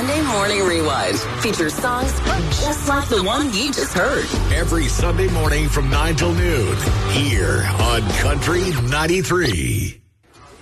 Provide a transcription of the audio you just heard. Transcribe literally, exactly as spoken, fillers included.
Sunday Morning Rewind features songs just like the one you just heard. Every Sunday morning from nine till noon here on Country ninety-three.